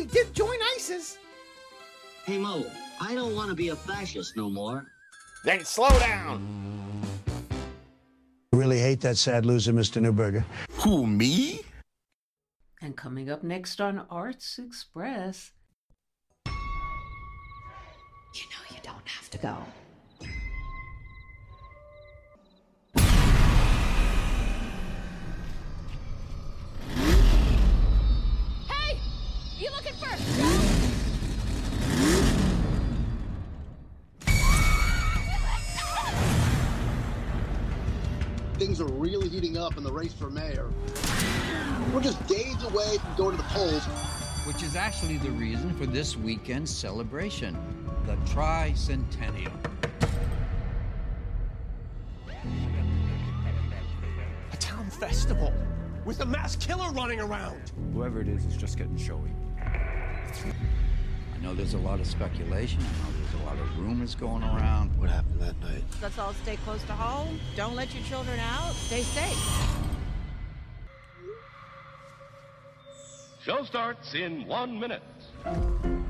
he did join ISIS. Hey, Mo, I don't want to be a fascist no more. Then slow down. I really hate that sad loser, Mr. Newberger. Who, me? And coming up next on Arts Express. You know you don't have to go. Hey! You looking first? Things are really heating up in the race for mayor. We're just days away from going to the polls. Which is actually the reason for this weekend's celebration, the Tricentennial. A town festival with a mass killer running around. Whoever it is just getting showy. I know there's a lot of speculation. I know there's a lot of rumors going around. What happened that night? Let's all stay close to home. Don't let your children out. Stay safe. Show starts in 1 minute.